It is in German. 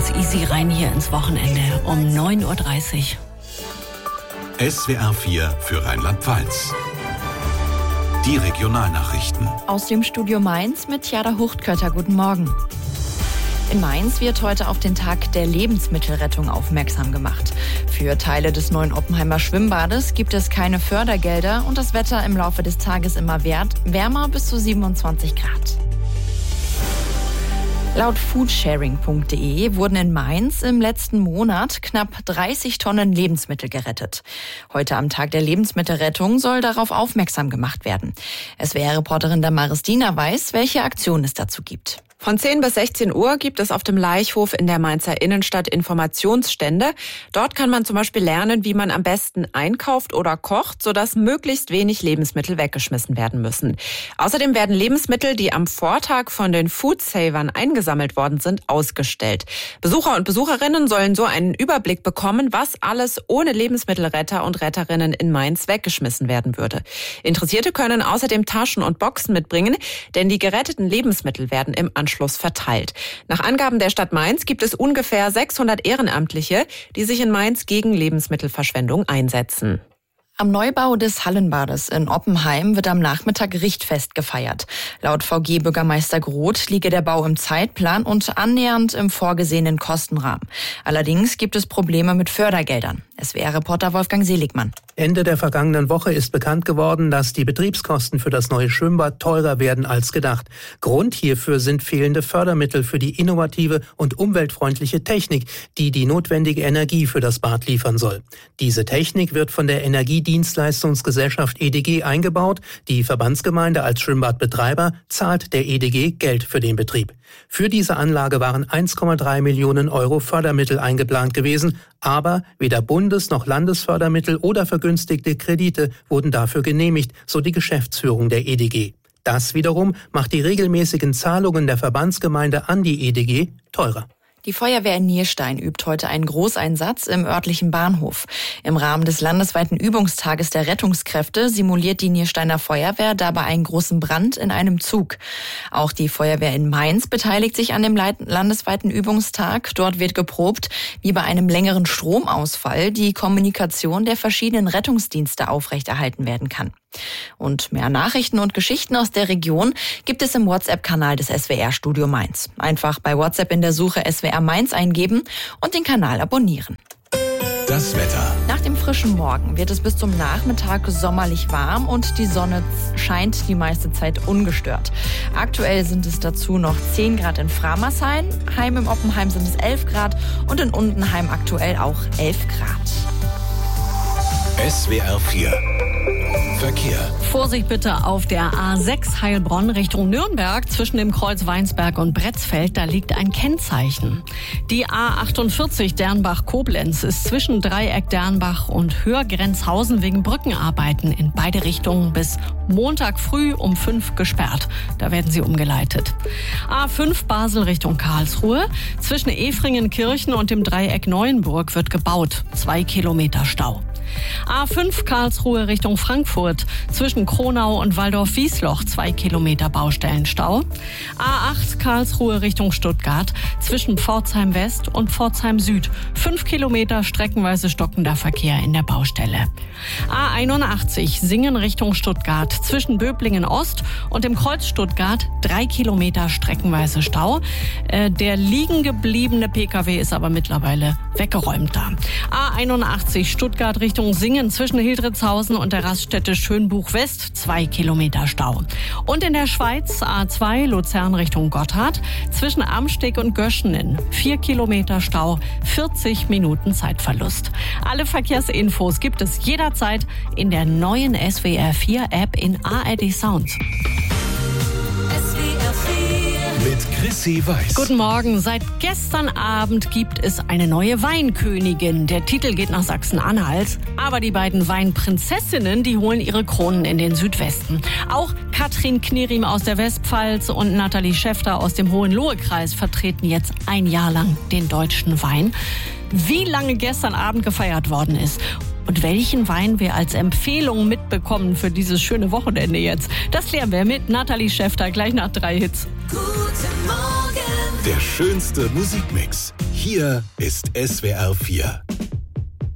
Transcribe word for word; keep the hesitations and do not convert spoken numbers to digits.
ganz easy rein hier ins Wochenende um neun Uhr dreißig. S W R vier für Rheinland-Pfalz. Die Regionalnachrichten. Aus dem Studio Mainz mit Jada Huchtkötter. Guten Morgen. In Mainz wird heute auf den Tag der Lebensmittelrettung aufmerksam gemacht. Für Teile des neuen Oppenheimer Schwimmbades gibt es keine Fördergelder und das Wetter im Laufe des Tages immer wärmer, bis zu siebenundzwanzig Grad. Laut foodsharing punkt de wurden in Mainz im letzten Monat knapp dreißig Tonnen Lebensmittel gerettet. Heute am Tag der Lebensmittelrettung soll darauf aufmerksam gemacht werden. S W R-Reporterin Damaris Diener weiß, welche Aktion es dazu gibt. Von zehn bis sechzehn Uhr gibt es auf dem Laichhof in der Mainzer Innenstadt Informationsstände. Dort kann man zum Beispiel lernen, wie man am besten einkauft oder kocht, sodass möglichst wenig Lebensmittel weggeschmissen werden müssen. Außerdem werden Lebensmittel, die am Vortag von den Foodsavern eingesammelt worden sind, ausgestellt. Besucher und Besucherinnen sollen so einen Überblick bekommen, was alles ohne Lebensmittelretter und Retterinnen in Mainz weggeschmissen werden würde. Interessierte können außerdem Taschen und Boxen mitbringen, denn die geretteten Lebensmittel werden im Anschluss Schluss verteilt. Nach Angaben der Stadt Mainz gibt es ungefähr sechshundert Ehrenamtliche, die sich in Mainz gegen Lebensmittelverschwendung einsetzen. Am Neubau des Hallenbades in Oppenheim wird am Nachmittag Richtfest gefeiert. Laut V G-Bürgermeister Groth liege der Bau im Zeitplan und annähernd im vorgesehenen Kostenrahmen. Allerdings gibt es Probleme mit Fördergeldern. S W R-Reporter Wolfgang Seligmann. Ende der vergangenen Woche ist bekannt geworden, dass die Betriebskosten für das neue Schwimmbad teurer werden als gedacht. Grund hierfür sind fehlende Fördermittel für die innovative und umweltfreundliche Technik, die die notwendige Energie für das Bad liefern soll. Diese Technik wird von der Energiedienstleistungsgesellschaft E D G eingebaut. Die Verbandsgemeinde als Schwimmbadbetreiber zahlt der E D G Geld für den Betrieb. Für diese Anlage waren eins Komma drei Millionen Euro Fördermittel eingeplant gewesen, aber weder Bundes- noch Landesfördermittel oder vergünstigte Kredite wurden dafür genehmigt, so die Geschäftsführung der E D G. Das wiederum macht die regelmäßigen Zahlungen der Verbandsgemeinde an die E D G teurer. Die Feuerwehr in Nierstein übt heute einen Großeinsatz im örtlichen Bahnhof. Im Rahmen des landesweiten Übungstages der Rettungskräfte simuliert die Niersteiner Feuerwehr dabei einen großen Brand in einem Zug. Auch die Feuerwehr in Mainz beteiligt sich an dem landesweiten Übungstag. Dort wird geprobt, wie bei einem längeren Stromausfall die Kommunikation der verschiedenen Rettungsdienste aufrechterhalten werden kann. Und mehr Nachrichten und Geschichten aus der Region gibt es im WhatsApp-Kanal des S W R-Studio Mainz. Einfach bei WhatsApp in der Suche S W R Mainz eingeben und den Kanal abonnieren. Das Wetter. Nach dem frischen Morgen wird es bis zum Nachmittag sommerlich warm und die Sonne scheint die meiste Zeit ungestört. Aktuell sind es dazu noch zehn Grad in Framarsheim, Heim im Oppenheim sind es elf Grad und in Undenheim aktuell auch elf Grad. S W R vier. Verkehr. Vorsicht bitte auf der A sechs Heilbronn Richtung Nürnberg zwischen dem Kreuz Weinsberg und Bretzfeld, da liegt ein Kennzeichen. Die A achtundvierzig Dernbach-Koblenz ist zwischen Dreieck Dernbach und Hörgrenzhausen wegen Brückenarbeiten in beide Richtungen bis Montag früh um fünf gesperrt. Da werden sie umgeleitet. A fünf Basel Richtung Karlsruhe zwischen Efringenkirchen und dem Dreieck Neuenburg wird gebaut. Zwei Kilometer Stau. A fünf Karlsruhe Richtung Frankfurt zwischen Kronau und Waldorf-Wiesloch zwei Kilometer Baustellenstau. A acht Karlsruhe Richtung Stuttgart zwischen Pforzheim West und Pforzheim Süd fünf Kilometer streckenweise stockender Verkehr in der Baustelle. A einundachtzig Singen Richtung Stuttgart zwischen Böblingen Ost und dem Kreuz Stuttgart drei Kilometer streckenweise Stau. Äh, der liegen gebliebene Pkw ist aber mittlerweile weggeräumt da. A einundachtzig Stuttgart Richtung Singen zwischen Hildritzhausen und der Raststätte Schönbuch West zwei Kilometer Stau. Und in der Schweiz A zwei Luzern Richtung Gotthard zwischen Amsteg und Göschenen vier Kilometer Stau, vierzig Minuten Zeitverlust. Alle Verkehrsinfos gibt es jederzeit in der neuen S W R vier App in A R D Sound. Mit Chrissy Weiß. Guten Morgen. Seit gestern Abend gibt es eine neue Weinkönigin. Der Titel geht nach Sachsen-Anhalt. Aber die beiden Weinprinzessinnen, die holen ihre Kronen in den Südwesten. Auch Katrin Knerim aus der Westpfalz und Nathalie Schäfter aus dem Hohenlohe-Kreis vertreten jetzt ein Jahr lang den deutschen Wein. Wie lange gestern Abend gefeiert worden ist und welchen Wein wir als Empfehlung mitbekommen für dieses schöne Wochenende jetzt, das klären wir mit Nathalie Schäfter gleich nach drei Hits. Guten Morgen Der schönste Musikmix. Hier ist S W R vier.